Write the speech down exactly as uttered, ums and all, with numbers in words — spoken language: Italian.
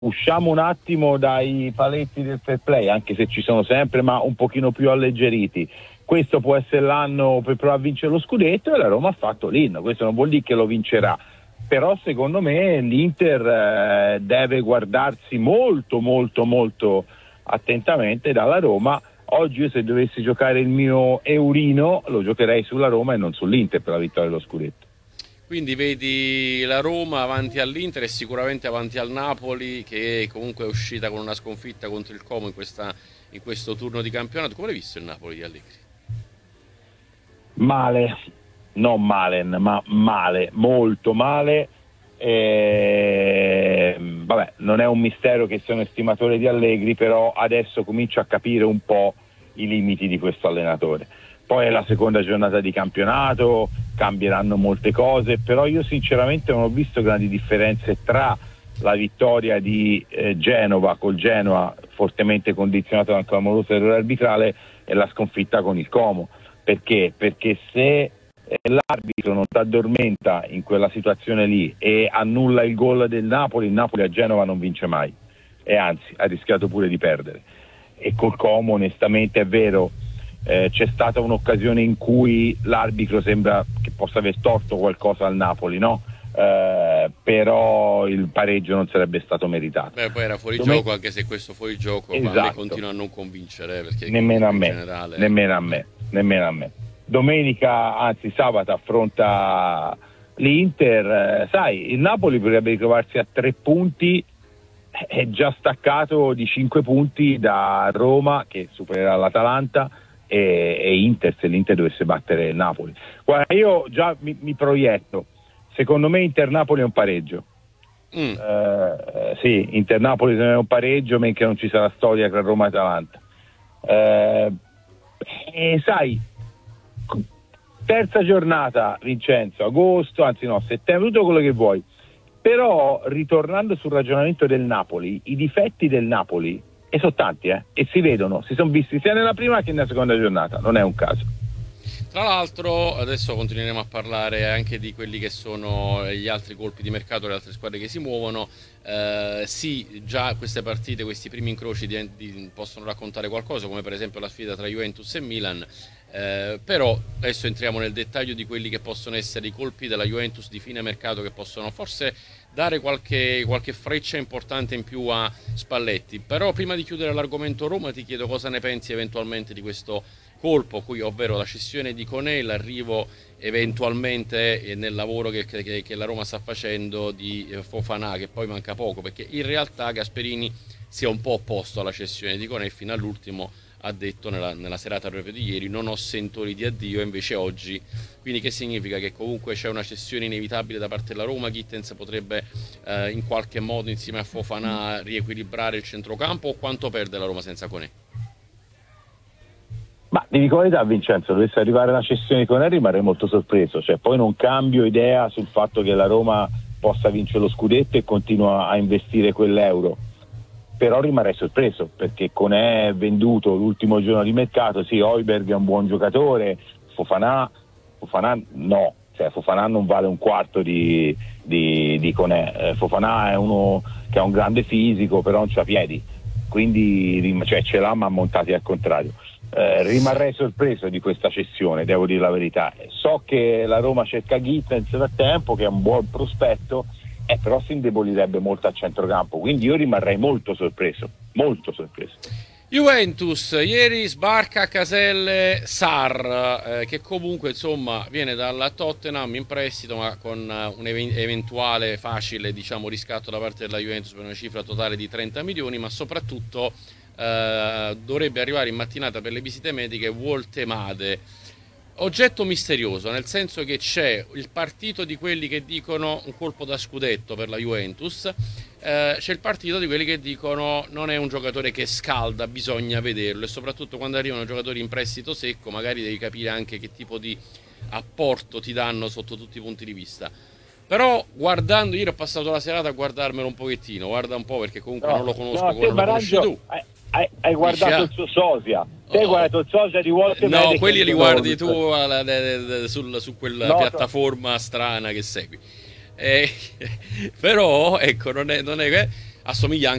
usciamo un attimo dai paletti del fair play, anche se ci sono sempre, ma un pochino più alleggeriti. Questo può essere l'anno per provare a vincere lo scudetto, e la Roma ha fatto l'inno. Questo non vuol dire che lo vincerà, però secondo me l'Inter eh, deve guardarsi molto molto molto attentamente dalla Roma. Oggi io, se dovessi giocare il mio eurino, lo giocherei sulla Roma e non sull'Inter per la vittoria dello scudetto. Quindi vedi la Roma avanti all'Inter e sicuramente avanti al Napoli, che comunque è uscita con una sconfitta contro il Como in, questa, in questo turno di campionato. Come l'hai visto il Napoli di Allegri? Male, non male, ma male, molto male. E, vabbè, non è un mistero che sono estimatore di Allegri, però adesso comincio a capire un po' i limiti di questo allenatore. Poi è la seconda giornata di campionato, cambieranno molte cose, però io sinceramente non ho visto grandi differenze tra la vittoria di eh, Genova col Genoa, fortemente condizionato da un clamoroso errore arbitrale, e la sconfitta con il Como. Perché? Perché se l'arbitro non si addormenta in quella situazione lì e annulla il gol del Napoli, il Napoli a Genova non vince mai, e anzi ha rischiato pure di perdere. E col Como, onestamente, è vero, eh, c'è stata un'occasione in cui l'arbitro sembra che possa aver torto qualcosa al Napoli, no? Eh, però il pareggio non sarebbe stato meritato. Beh, poi era fuori Dove... gioco, anche se questo fuori gioco esatto. Ma a me continua a non convincere, perché nemmeno a me, generale... nemmeno a me, nemmeno a me. Domenica, anzi sabato, affronta l'Inter. Eh, sai, il Napoli potrebbe ritrovarsi a tre punti, è già staccato di cinque punti da Roma, che supererà l'Atalanta, e, e Inter, se l'Inter dovesse battere il Napoli. Guarda, io già mi, mi proietto. Secondo me Inter-Napoli è un pareggio. Mm. Eh, sì, Inter-Napoli è un pareggio, mentre non ci sarà storia tra Roma e Atalanta. Eh, e sai, terza giornata, Vincenzo, agosto, anzi no, settembre, tutto quello che vuoi. Però, ritornando sul ragionamento del Napoli, i difetti del Napoli, e sono tanti, eh, e si vedono, si sono visti sia nella prima che nella seconda giornata, non è un caso. Tra l'altro, adesso continueremo a parlare anche di quelli che sono gli altri colpi di mercato, le altre squadre che si muovono. Eh, sì, già queste partite, questi primi incroci di, di, possono raccontare qualcosa, come per esempio la sfida tra Juventus e Milan. Eh, però adesso entriamo nel dettaglio di quelli che possono essere i colpi della Juventus di fine mercato, che possono forse dare qualche, qualche freccia importante in più a Spalletti. Però prima di chiudere l'argomento Roma ti chiedo cosa ne pensi eventualmente di questo colpo qui, ovvero la cessione di Koné, l'arrivo eventualmente nel lavoro che, che, che la Roma sta facendo di Fofana, che poi manca poco, perché in realtà Gasperini si è un po' opposto alla cessione di Koné, fino all'ultimo ha detto nella, nella serata proprio di ieri: non ho sentori di addio, invece oggi. Quindi che significa? Che comunque c'è una cessione inevitabile da parte della Roma. Gittens potrebbe eh, in qualche modo insieme a Fofana riequilibrare il centrocampo, o quanto perde la Roma senza Koné? Ma ti dico la verità, Vincenzo, dovesse arrivare la cessione di Koné rimarrei molto sorpreso, cioè poi non cambio idea sul fatto che la Roma possa vincere lo scudetto e continua a investire quell'euro, però rimarrei sorpreso perché Koné è venduto l'ultimo giorno di mercato. Sì, Højbjerg è un buon giocatore, Fofana, Fofana no, cioè Fofana non vale un quarto di, di, di Koné. eh, Fofana è uno che ha un grande fisico, però non c'ha piedi, quindi cioè, ce l'ha ma montati al contrario. Eh, rimarrei sorpreso di questa cessione, devo dire la verità. So che la Roma cerca Gittens da tempo, che è un buon prospetto, eh, però si indebolirebbe molto a centrocampo, quindi io rimarrei molto sorpreso, molto sorpreso. Juventus, ieri sbarca a Caselle Sarr, eh, che comunque insomma viene dalla Tottenham in prestito, ma con uh, un ev- eventuale facile, diciamo, riscatto da parte della Juventus per una cifra totale di trenta milioni, ma soprattutto Uh, dovrebbe arrivare in mattinata per le visite mediche Woltemade, oggetto misterioso, nel senso che c'è il partito di quelli che dicono un colpo da scudetto per la Juventus, uh, c'è il partito di quelli che dicono non è un giocatore che scalda, bisogna vederlo, e soprattutto quando arrivano giocatori in prestito secco magari devi capire anche che tipo di apporto ti danno sotto tutti i punti di vista. Però guardando, ieri ho passato la serata a guardarmelo un pochettino, guarda un po', perché comunque no, non lo conosco no, come lo conosci tu. Hai, hai, hai guardato Dici, il suo sosia, te hai oh, guardato il sosia di Woltemade. No, quelli li guardi tu alla, de, de, sul, su quella no, piattaforma strana che segui. Eh, però ecco, non è, non è assomiglia